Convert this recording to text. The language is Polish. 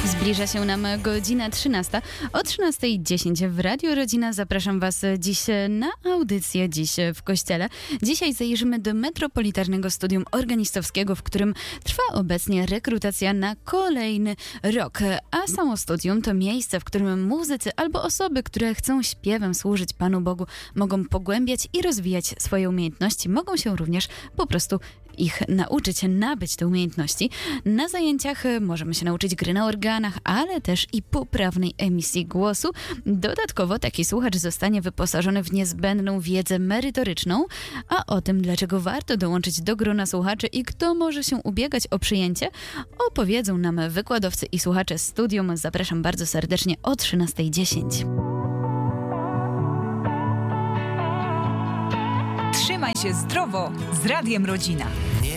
Zbliża się nam godzina 13. O 13:10 w Radiu Rodzina zapraszam Was dziś na audycję Dziś w Kościele. Dzisiaj zajrzymy do Metropolitarnego Studium Organistowskiego, w którym trwa obecnie rekrutacja na kolejny rok. A samo studium to miejsce, w którym muzycy albo osoby, które chcą śpiewem służyć Panu Bogu, mogą pogłębiać i rozwijać swoje umiejętności. Mogą się również po prostu ich nauczyć, nabyć te umiejętności. Na zajęciach możemy się nauczyć gry na organach, ale też i poprawnej emisji głosu. Dodatkowo taki słuchacz zostanie wyposażony w niezbędną wiedzę merytoryczną, a o tym, dlaczego warto dołączyć do grona słuchaczy i kto może się ubiegać o przyjęcie, opowiedzą nam wykładowcy i słuchacze studium. Zapraszam bardzo serdecznie o 13:10. Trzymaj się zdrowo z Radiem Rodzina.